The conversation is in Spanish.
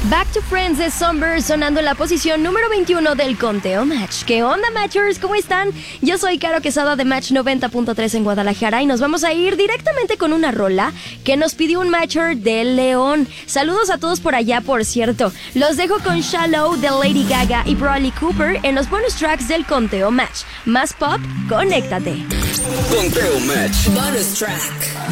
Back to Friends de Somber sonando en la posición número 21 del Conteo Match. ¿Qué onda, Matchers? ¿Cómo están? Yo soy Caro Quesada de Match 90.3 en Guadalajara y nos vamos a ir directamente con una rola que nos pidió un Matcher del León. Saludos a todos por allá, por cierto. Los dejo con Shallow de Lady Gaga y Bradley Cooper en los bonus tracks del Conteo Match. Más pop, conéctate. Conteo Match. Bonus track.